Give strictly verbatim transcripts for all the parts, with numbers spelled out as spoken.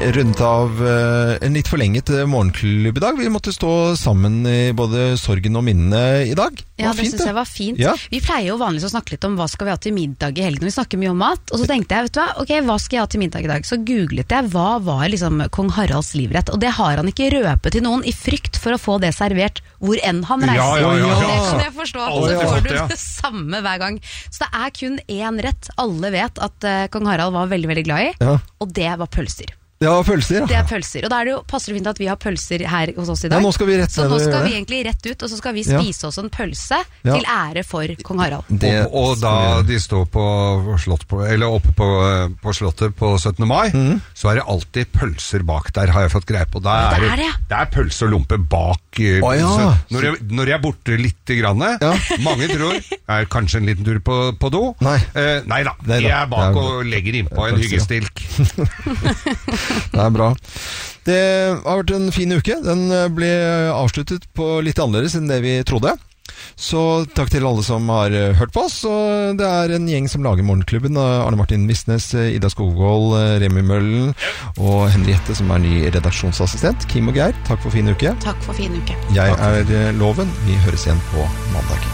rundt av en litt forlenget morgenklubb i dag. Vi måtte stå sammen i både sorgen og minnene i dag. Ja, det, det synes jeg var fint. Ja. Vi pleier jo vanligvis å snakke litt om hva skal vi ha til middag i helgen. Vi snakker mye om mat, og så tenkte jeg, vet du hva, ok, hva skal jeg ha til middag i dag? Så googlet jeg, hva var liksom kong Haralds livrett? Og det har han ikke røpet til noen i frykt for å få det servert hvor enn han reiser. Ja, ja, ja, ja. Det kan jeg forstå, og så får du det samme hver gang. Så det er kun én rett. Alle vet at uh, kong Harald var veldig, veldig glad i, ja. Og det var pølser. Ja, pølser, ja. Det er pølser, og da er det jo, passer det fint at vi har pølser her hos oss i dag. Ja, nå skal vi rett så nå skal vi egentlig rett ut, og så skal vi spise ja. oss en pølse ja. til ære for kong Harald. Det, og, og da de står på slott på, eller oppe på, på slottet på syttende mai, mm. så er det alltid pølser bak der, har jeg fått greie på. Da er det, er det. Det er pølse og lompe bak. Oh, ja. når, jeg, når jeg er borte litt grann, ja. mange tror, er kanskje en liten tur på, på do. Nei. Eh, nei da, jeg er bak og legger innpå en hyggestilk. Det er bra. Det har vært en fin uke. Den ble avsluttet på litt annerledes enn det vi trodde. Så takk til alle som har hørt på oss. Og det er en gjeng som lager Morgenklubben. Arne Martin Visnes, Ida Skogvold, Remi Møllen og Henriette som er ny redaksjonsassistent. Kim og Geir, takk for fin uke. Takk for fin uke. Jeg er Loven. Vi høres igjen på mandag.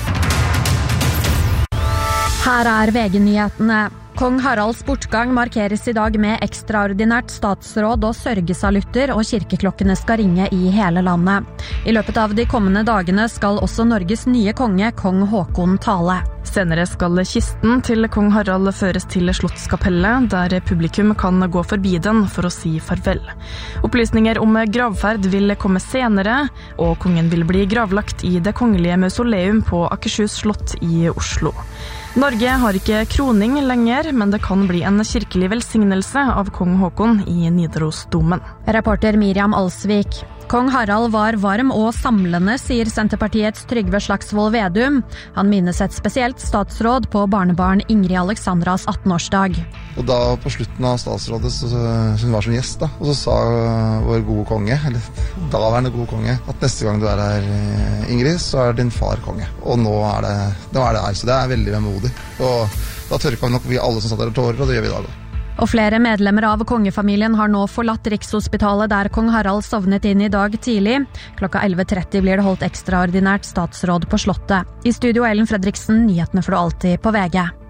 Her er V G-nyhetene. Kong Haralds bortgang markeres i dag med ekstraordinært statsråd og sørgesalutter, og kirkeklokkene skal ringe i hele landet. I løpet av de kommende dagene skal også Norges nye konge, kong Håkon, tale. Senere skal kisten til kong Harald føres til Slottskapellet, der publikum kan gå forbi den for å si farvel. Opplysninger om gravferd vil komme senere, og kongen vil bli gravlagt i det kongelige mausoleum på Akershus slott i Oslo. Norge har ikke kroning lenger, men det kan bli en kirkelig velsignelse av kong Håkon i Nidarosdomen. Reporter Miriam Alsvik. Kong Harald var varm og samlende, sier Senterpartiets Trygve Slagsvold Vedum. Han minnes et spesielt statsråd på barnebarn Ingrid Alexandras attenårsdag. Og da på slutten av statsrådet, så, hun var som gjest da, og så sa vår gode konge, eller daværende gode konge, at neste gang du er her, Ingrid, så er din far konge. Og nå er det, nå er det her, så det er veldig vemodig. Og da tørka vi nok vi alle som satt der tårer, og det gjør vi i dag da. Og flere medlemmer av kongefamilien har nå forlatt Rikshospitalet der kong Harald sovnet inn i dag tidlig. Klokka elleve tretti blir det holdt ekstraordinært statsråd på slottet. I studio Ellen Fredriksen, nyhetene får du alltid på V G.